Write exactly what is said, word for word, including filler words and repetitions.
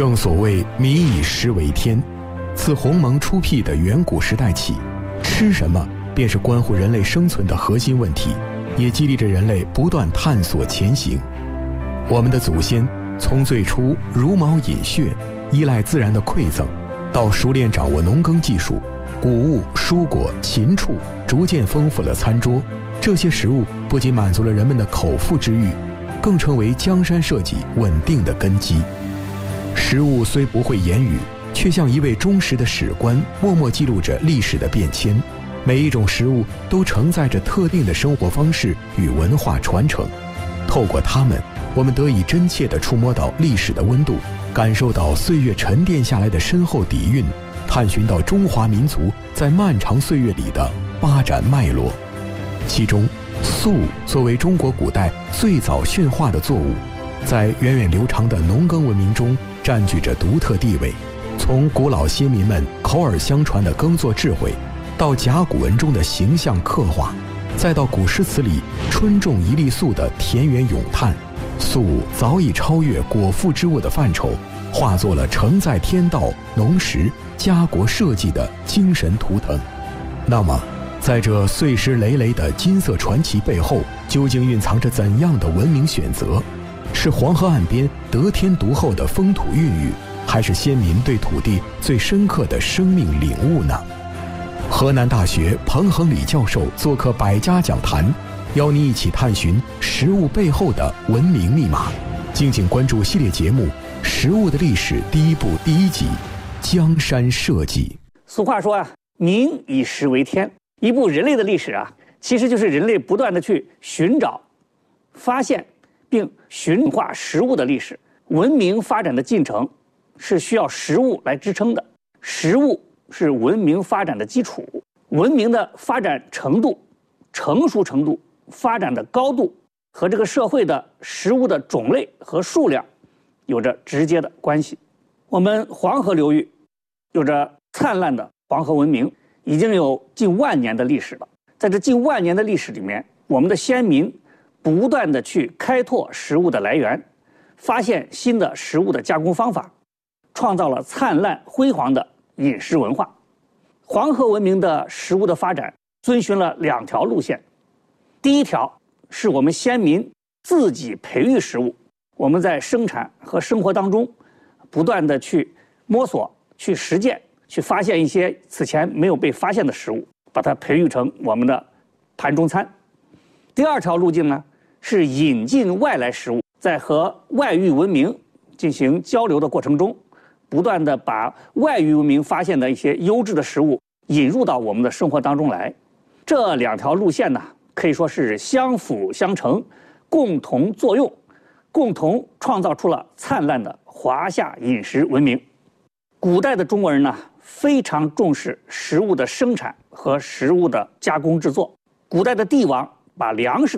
正所谓民以食为天，自鸿蒙初辟的远古时代起，吃什么便是关乎人类生存的核心问题，也激励着人类不断探索前行。我们的祖先从最初茹毛饮血，依赖自然的馈赠，到熟练掌握农耕技术，谷物、蔬果、禽畜逐渐丰富了餐桌。这些食物不仅满足了人们的口腹之欲，更成为江山社稷稳定的根基。食物虽不会言语，却像一位忠实的史官，默默记录着历史的变迁。每一种食物都承载着特定的生活方式与文化传承，透过它们，我们得以真切地触摸到历史的温度，感受到岁月沉淀下来的深厚底蕴，探寻到中华民族在漫长岁月里的发展脉络。其中，粟作为中国古代最早驯化的作物，在源远流长的农耕文明中占据着独特地位。从古老先民们口耳相传的耕作智慧，到甲骨文中的形象刻画，再到古诗词里春种一粒粟的田园咏叹，粟早已超越果腹之物的范畴，化作了承载天道、农时、家国社稷的精神图腾。那么，在这碎石累累的金色传奇背后，究竟蕴藏着怎样的文明选择？是黄河岸边得天独厚的风土孕育，还是先民对土地最深刻的生命领悟呢？河南大学彭恒礼教授做客百家讲坛，邀你一起探寻食物背后的文明密码。敬请关注系列节目《食物的历史》第一部第一集《江山社稷》。 俗话说啊，民以食为天。一部人类的历史啊，其实就是人类不断的去寻找、发现并驯化食物的历史。文明发展的进程是需要食物来支撑的，食物是文明发展的基础。文明的发展程度、成熟程度、发展的高度和这个社会的食物的种类和数量有着直接的关系。我们黄河流域有着灿烂的黄河文明，已经有近万年的历史了。在这近万年的历史里面，我们的先民不断的去开拓食物的来源，发现新的食物的加工方法，创造了灿烂辉煌的饮食文化。黄河文明的食物的发展遵循了两条路线。第一条是我们先民自己培育食物，我们在生产和生活当中不断的去摸索、去实践，去发现一些此前没有被发现的食物，把它培育成我们的盘中餐。第二条路径呢，是引进外来食物，在和外域文明进行交流的过程中，不断的把外域文明发现的一些优质的食物引入到我们的生活当中来。这两条路线呢，可以说是相辅相成，共同作用，共同创造出了灿烂的华夏饮食文明。古代的中国人呢，非常重视食物的生产和食物的加工制作。古代的帝王把粮食